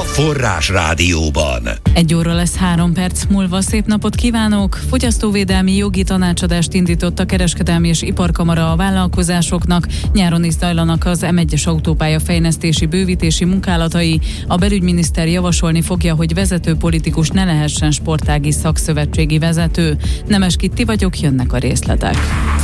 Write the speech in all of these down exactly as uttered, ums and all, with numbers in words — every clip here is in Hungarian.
Forrás Rádióban. Egy óra lesz három perc múlva. Szép napot kívánok! Fogyasztóvédelmi jogi tanácsadást indított a Kereskedelmi és Iparkamara a vállalkozásoknak. Nyáron is zajlanak az em egyes autópálya fejlesztési bővítési munkálatai. A belügyminiszter javasolni fogja, hogy vezető politikus ne lehessen sportági szakszövetségi vezető. Nemes Kitti vagyok, jönnek a részletek.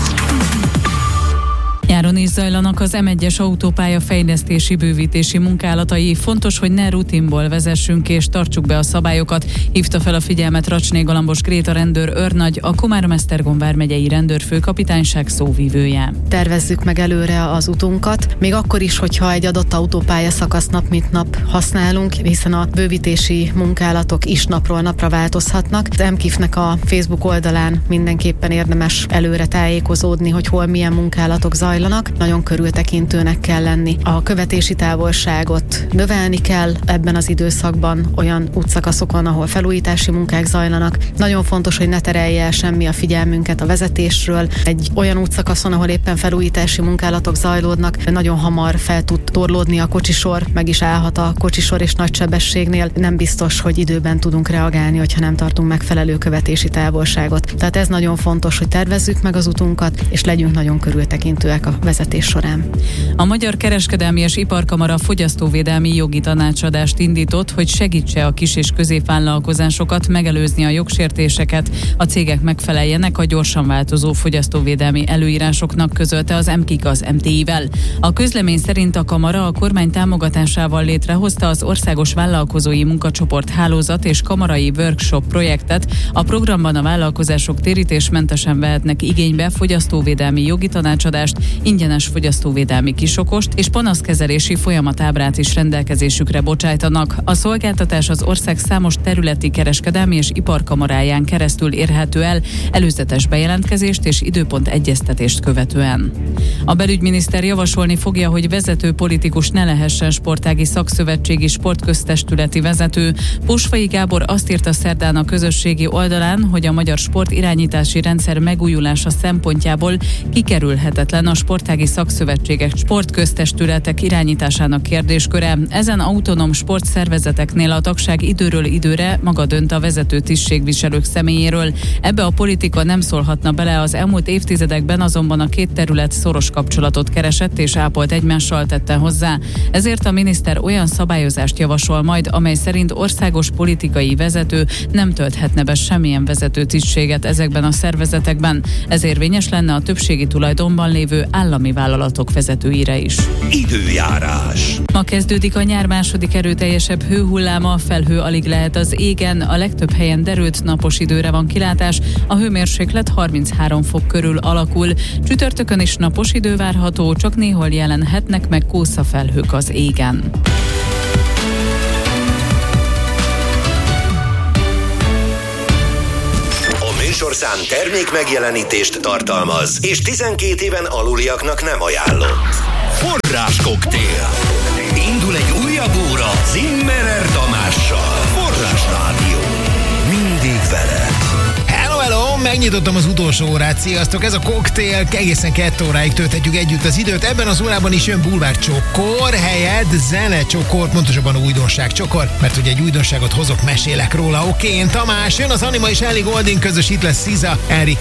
Nyáron is zajlanak az em egyes autópálya fejlesztési bővítési munkálatai. Fontos, hogy ne rutinból vezessünk és tartsuk be a szabályokat, hívta fel a figyelmet Racsné Galambos Gréta rendőr őrnagy, a Komárom-Esztergom vármegyei rendőrfőkapitányság szóvivője. Tervezzük meg előre az utunkat, még akkor is, hogyha egy adott autópálya szakaszt nap mint nap használunk, hiszen a bővítési munkálatok is napról napra változhatnak. Az em ká i ef-nek a Facebook oldalán mindenképpen érdemes előre tájékozódni, hogy hol milyen munkálatok zajlanak. Nagyon körültekintőnek kell lenni. A követési távolságot növelni kell ebben az időszakban olyan útszakaszokon, ahol felújítási munkák zajlanak. Nagyon fontos, hogy ne terelje el semmi a figyelmünket a vezetésről. Egy olyan útszakaszon, ahol éppen felújítási munkálatok zajlódnak, nagyon hamar fel tud torlódni a kocsisor, meg is állhat a kocsisor, és nagy sebességnél nem biztos, hogy időben tudunk reagálni, hogyha nem tartunk megfelelő követési távolságot. Tehát ez nagyon fontos, hogy tervezzük meg az utunkat, és legyünk nagyon körültekintőek a vezetés során. A Magyar Kereskedelmi és Iparkamara fogyasztóvédelmi jogi tanácsadást indított, hogy segítse a kis- és középvállalkozásokat megelőzni a jogsértéseket, a cégek megfeleljenek a gyorsan változó fogyasztóvédelmi előírásoknak, közölte az em ká i ká az em té i-vel. A közlemény szerint a kamara a kormány támogatásával létrehozta az Országos Vállalkozói Munkacsoport hálózat és kamarai workshop projektet. A programban a vállalkozások térítésmentesen vehetnek igénybe fogyasztóvédelmi jogi tanácsadást, ingyenes fogyasztóvédelmi kisokost és panaszkezelési folyamatábrát is rendelkezésükre bocsájtanak. A szolgáltatás az ország számos területi kereskedelmi és iparkamaráján keresztül érhető el, előzetes bejelentkezést és időpont egyeztetést követően. A belügyminiszter javasolni fogja, hogy vezető politikus ne lehessen sportági szakszövetségi sportköztestületi vezető. Posvai Gábor azt írta szerdán a közösségi oldalán, hogy a magyar sport irányítási rendszer megújulása szempontjából kikerülhetetlen a sportági szakszövetségek, sportköztestületek irányításának kérdésköre. Ezen autonóm sportszervezeteknél a tagság időről időre maga dönt a vezető tisztségviselők személyéről. Ebbe a politika nem szólhatna bele, az elmúlt évtizedekben azonban a két terület szoros kapcsolatot keresett és ápolt egymással, tette hozzá. Ezért a miniszter olyan szabályozást javasol majd, amely szerint országos politikai vezető nem tölthetne be semmilyen vezető tisztséget ezekben a szervezetekben. Ez érvényes lenne a többségi tulajdonban lévő állami vállalatok vezetőire is. Időjárás. Ma kezdődik a nyár második erőteljesebb hőhulláma, felhő alig lehet az égen, a legtöbb helyen derült napos időre van kilátás, a hőmérséklet harminchárom fok körül alakul. Csütörtökön is napos idő várható, csak néhol jelenhetnek meg kószafelhők az égen. Műsorszám termék megjelenítést tartalmaz, és tizenkét éven aluliaknak nem ajánlott. Forráskoktél. Indul egy újabb óra Zimmerer Tamással. Forrás Rádió. Mindig veled. Hello, hello! Megnyitottam az utolsó órát, sziasztok! Ez a koktél, egészen kettő óráig tölthetjük együtt az időt. Ebben az órában is jön bulvár csokor, helyett zene csokor, pontosabban újdonság csokor, mert hogy egy újdonságot hozok, mesélek róla. Oké, én Tamás, jön az Anima és Ellie Goulding közös, itt lesz Sziza, Enrique